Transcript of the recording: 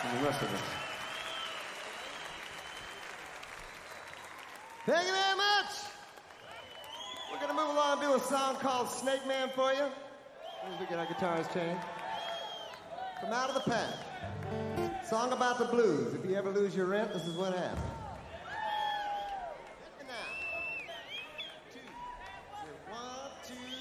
and the rest of us. Thank you very much. We're going to move along and do a song called Snake Man for you. As we get our guitars changed. From Out of the Pack. Song about the blues. If you ever lose your rent, this is what happens.